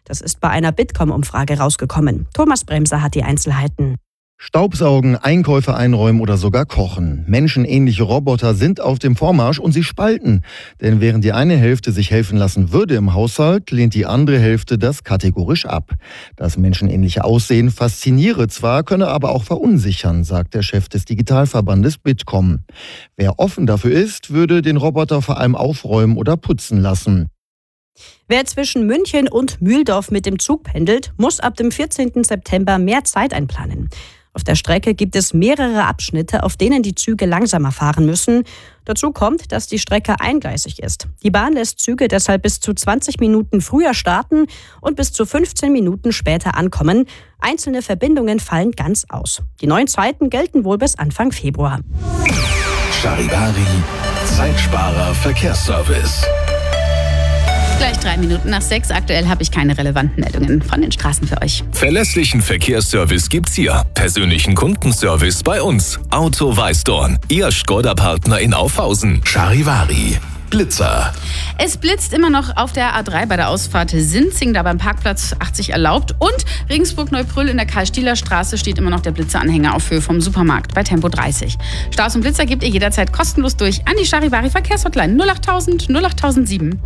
Das ist bei einer Bitkom-Umfrage rausgekommen. Thomas Bremser hat die Einzelheiten. Staubsaugen, Einkäufe einräumen oder sogar kochen. Menschenähnliche Roboter sind auf dem Vormarsch und sie spalten. Denn während die eine Hälfte sich helfen lassen würde im Haushalt, lehnt die andere Hälfte das kategorisch ab. Das menschenähnliche Aussehen fasziniere zwar, könne aber auch verunsichern, sagt der Chef des Digitalverbandes Bitkom. Wer offen dafür ist, würde den Roboter vor allem aufräumen oder putzen lassen. Wer zwischen München und Mühldorf mit dem Zug pendelt, muss ab dem 14. September mehr Zeit einplanen. Auf der Strecke gibt es mehrere Abschnitte, auf denen die Züge langsamer fahren müssen. Dazu kommt, dass die Strecke eingleisig ist. Die Bahn lässt Züge deshalb bis zu 20 Minuten früher starten und bis zu 15 Minuten später ankommen. Einzelne Verbindungen fallen ganz aus. Die neuen Zeiten gelten wohl bis Anfang Februar. Charivari, Zeitsparer Verkehrsservice. Gleich 3 Minuten nach 6. Aktuell habe ich keine relevanten Meldungen von den Straßen für euch. Verlässlichen Verkehrsservice gibt's hier. Persönlichen Kundenservice bei uns. Auto Weißdorn. Ihr Škoda-Partner in Aufhausen. Charivari. Blitzer. Es blitzt immer noch auf der A3 bei der Ausfahrt Sinzing, da beim Parkplatz 80 erlaubt. Und Regensburg-Neubrüll in der Karl-Stieler-Straße steht immer noch der Blitzeranhänger auf Höhe vom Supermarkt bei Tempo 30. Staus und Blitzer gebt ihr jederzeit kostenlos durch an die Charivari Verkehrshotline 08000 08007.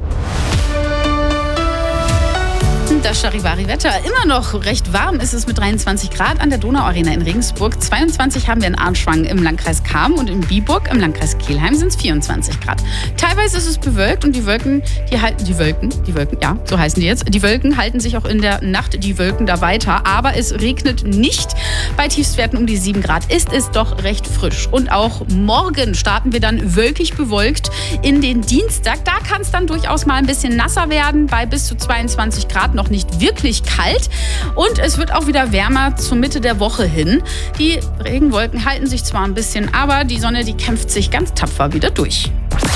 Das Charivari-Wetter. Immer noch recht warm ist es mit 23 Grad an der Donauarena in Regensburg. 22 haben wir in Arnschwang im Landkreis Cham und in Biburg im Landkreis Kelheim sind es 24 Grad. Teilweise ist es bewölkt und die Wolken, ja, so heißen die jetzt. Die Wolken halten sich auch in der Nacht, die Wolken da weiter, aber es regnet nicht. Bei Tiefstwerten um die 7 Grad ist es doch recht frisch. Und auch morgen starten wir dann wölkig bewölkt in den Dienstag. Da kann es dann durchaus mal ein bisschen nasser werden, bei bis zu 22 Grad, noch nicht wirklich kalt und es wird auch wieder wärmer zur Mitte der Woche hin. Die Regenwolken halten sich zwar ein bisschen, aber die Sonne, die kämpft sich ganz tapfer wieder durch.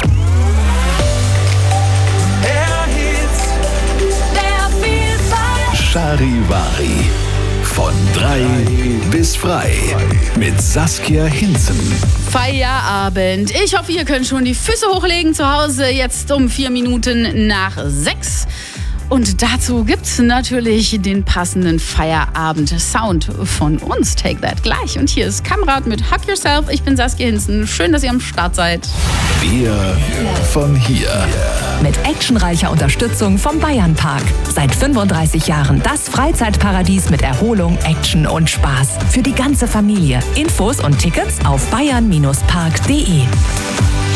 Charivari. Von 3 bis frei. Mit Saskia Hinzen. Feierabend. Ich hoffe, ihr könnt schon die Füße hochlegen zu Hause. Jetzt um 4 Minuten nach 6. Und dazu gibt's natürlich den passenden Feierabend-Sound von uns. Take That gleich. Und hier ist Kamerad mit Hug Yourself. Ich bin Saskia Hinzen. Schön, dass ihr am Start seid. Wir von hier. Mit actionreicher Unterstützung vom Bayernpark. Seit 35 Jahren das Freizeitparadies mit Erholung, Action und Spaß. Für die ganze Familie. Infos und Tickets auf bayern-park.de.